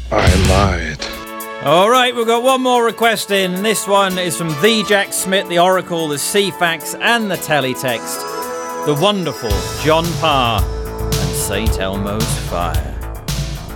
I lied. All right, we've got one more request in. This one is from the Jack Smith, the Oracle, the CFAX, and the Teletext. The wonderful John Parr and St. Elmo's Fire.